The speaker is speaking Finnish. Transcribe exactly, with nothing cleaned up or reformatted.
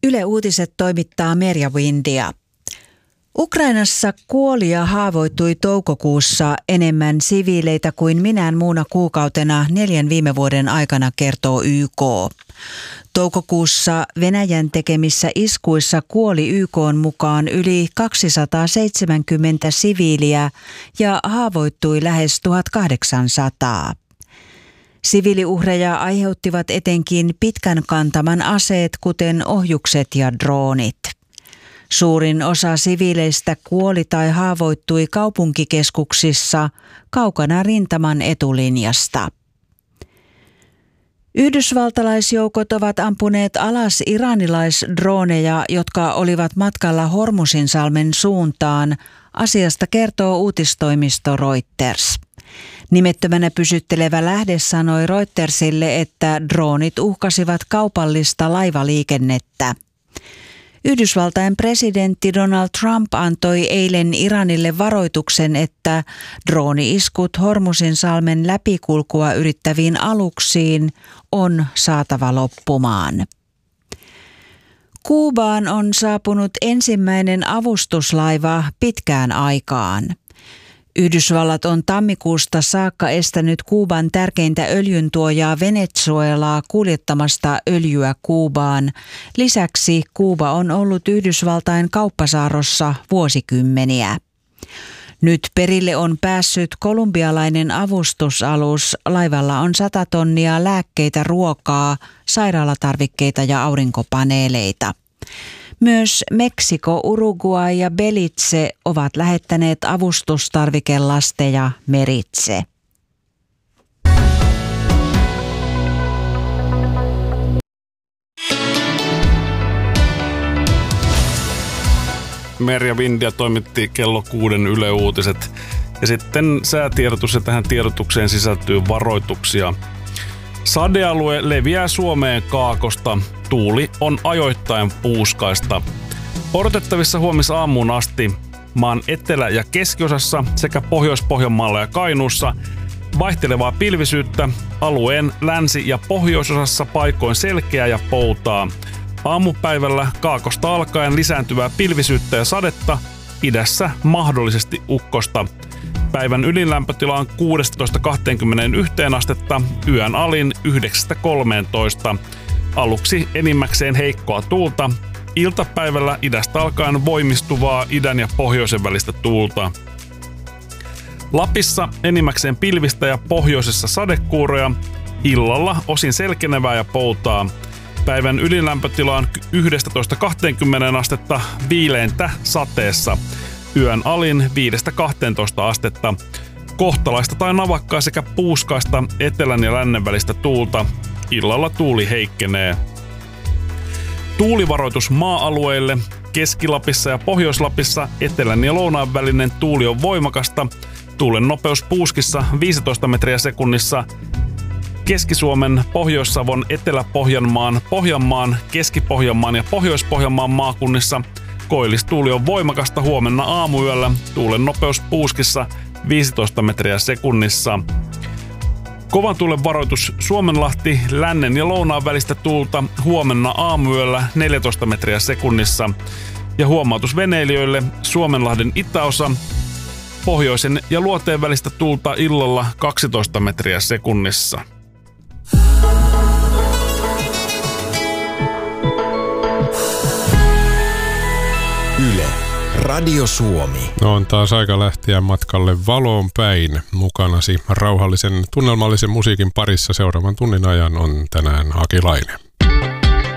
Yle Uutiset toimittaa Merja Windia. Ukrainassa kuoli ja haavoittui toukokuussa enemmän siviileitä kuin minään muuna kuukautena neljän viime vuoden aikana, kertoo Y K. Toukokuussa Venäjän tekemissä iskuissa kuoli Y K:n mukaan yli kaksisataaseitsemänkymmentä siviiliä ja haavoittui lähes tuhatkahdeksansataa. Siviiliuhreja aiheuttivat etenkin pitkän kantaman aseet, kuten ohjukset ja droonit. Suurin osa siviileistä kuoli tai haavoittui kaupunkikeskuksissa kaukana rintaman etulinjasta. Yhdysvaltalaisjoukot ovat ampuneet alas iranilaisdrooneja, jotka olivat matkalla Hormuzinsalmen suuntaan. Asiasta kertoo uutistoimisto Reuters. Nimettömänä pysyttelevä lähde sanoi Reutersille, että droonit uhkasivat kaupallista laivaliikennettä. Yhdysvaltain presidentti Donald Trump antoi eilen Iranille varoituksen, että drooni-iskut Hormuzinsalmen läpikulkua yrittäviin aluksiin on saatava loppumaan. Kuubaan on saapunut ensimmäinen avustuslaiva pitkään aikaan. Yhdysvallat on tammikuusta saakka estänyt Kuuban tärkeintä öljyntuojaa Venezuelaa kuljettamasta öljyä Kuubaan. Lisäksi Kuuba on ollut Yhdysvaltain kauppasaarrossa vuosikymmeniä. Nyt perille on päässyt kolumbialainen avustusalus. Laivalla on sata tonnia lääkkeitä, ruokaa, sairaalatarvikkeita ja aurinkopaneeleita. Myös Meksiko, Uruguay ja Belize ovat lähettäneet avustustarvikelasteja meritse. Merja Windia toimitti kello kuuden Yle Uutiset. Ja sitten säätiedotus, ja tähän tiedotukseen sisältyy varoituksia. Sadealue leviää Suomeen kaakosta. Tuuli on ajoittain puuskaista. Odotettavissa huomisaamuun asti maan etelä- ja keskiosassa sekä Pohjois-Pohjanmaalla ja Kainuussa vaihtelevaa pilvisyyttä, alueen länsi- ja pohjoisosassa paikoin selkeää ja poutaa. Aamupäivällä kaakosta alkaen lisääntyvää pilvisyyttä ja sadetta, idässä mahdollisesti ukkosta. Päivän ylinlämpötila on kuusitoista kaksikymmentäyksi astetta, yön alin yhdeksästä kolmeentoista. Aluksi enimmäkseen heikkoa tuulta, iltapäivällä idästä alkaen voimistuvaa idän ja pohjoisen välistä tuulta. Lapissa enimmäkseen pilvistä ja pohjoisessa sadekuuroja, illalla osin selkenevää ja poutaa. Päivän ylinlämpötila on yksitoista kaksikymmentä astetta, viileintä sateessa. Yön alin viidestä kahteentoista astetta. Kohtalaista tai navakkaa sekä puuskaista etelän ja lännen välistä tuulta. Illalla tuuli heikkenee. Tuulivaroitus maa-alueille. Keski-Lapissa ja Pohjois-Lapissa etelän ja lounaan välinen tuuli on voimakasta. Tuulen nopeus puuskissa viisitoista metriä sekunnissa. Keski-Suomen, Pohjois-Savon, Etelä-Pohjanmaan, Pohjanmaan, Keski-Pohjanmaan ja Pohjois-Pohjanmaan maakunnissa koillistuuli on voimakasta huomenna aamuyöllä. Tuulen nopeus puuskissa viisitoista metriä sekunnissa. Kovan tuulen varoitus Suomenlahti, lännen ja lounaan välistä tuulta huomenna aamuyöllä neljätoista metriä sekunnissa. Ja huomautus veneilijöille Suomenlahden itäosa, pohjoisen ja luoteen välistä tuulta illalla kaksitoista metriä sekunnissa. Yle, Radio Suomi. No on taas aika lähteä matkalle valoon päin. Mukanasi rauhallisen tunnelmallisen musiikin parissa seuraavan tunnin ajan on tänään Aki Laine.